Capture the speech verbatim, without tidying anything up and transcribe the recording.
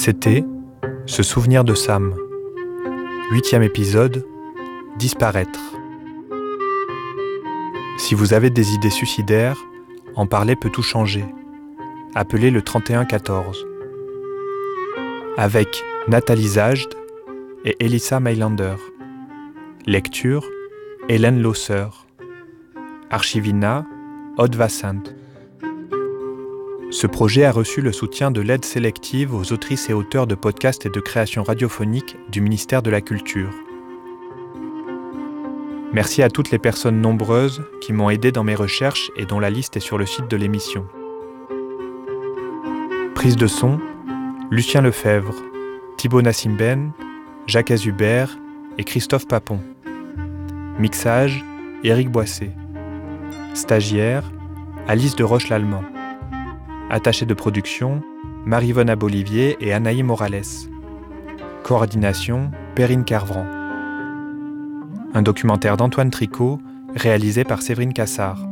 C'était Se souvenir de Sam. Huitième épisode, Disparaître. Si vous avez des idées suicidaires, en parler peut tout changer. Appelez le trente et un quatorze. Avec Nathalie Zajd et Elissa Mailander. Lecture, Hélène Losser. Archivina, Aude Vassant. Ce projet a reçu le soutien de l'aide sélective aux autrices et auteurs de podcasts et de créations radiophoniques du ministère de la Culture. Merci à toutes les personnes nombreuses qui m'ont aidé dans mes recherches et dont la liste est sur le site de l'émission. Prise de son, Lucien Lefebvre, Thibaut Nassimben, Jacques Azubert et Christophe Papon. Mixage, Éric Boissé. Stagiaire, Alice de Roche-Lallemand. Attachée de production, Marie-Vonne Abolivier et Anaï Morales. Coordination, Perrine Carvran. Un documentaire d'Antoine Tricot, réalisé par Séverine Cassard.